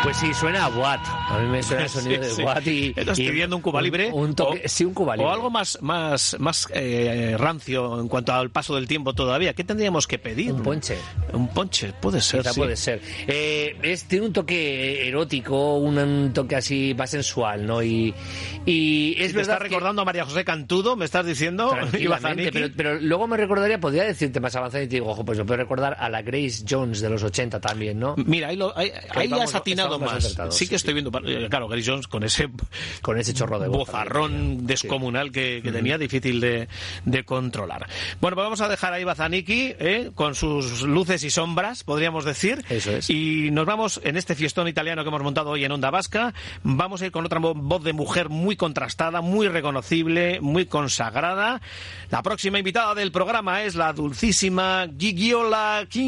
Pues sí, suena a Watt. A mí me suena el sonido de Watt y... ¿Estás pidiendo un Cuba Libre? Un toque, sí, un Cuba Libre. O algo más rancio en cuanto al paso del tiempo todavía. ¿Qué tendríamos que pedir? Un ponche. Un ponche, puede ser, Quizá sí. puede ser. Tiene un toque erótico, un toque así más sensual, ¿no? Y es ¿Te verdad estás recordando a María José Cantudo, me estás diciendo? Tranquilamente, pero luego me recordaría, podría decirte más avanzado y te digo, ojo, pues me puedo recordar a la Grace Jones de los 80 también, ¿no? Mira, ahí has atinado más. Sí que estoy viendo, claro, Grace Jones con ese chorro de voz, bozarrón descomunal que tenía, difícil de controlar. Bueno, pues vamos a dejar ahí Bazaniki, con sus luces y sombras, podríamos decir. Eso es. Y nos vamos en este fiestón italiano que hemos montado hoy en Onda Vasca. Vamos a ir con otra voz de mujer muy contrastada, muy reconocible, muy consagrada. La próxima invitada del programa es la dulcísima Gigiola King.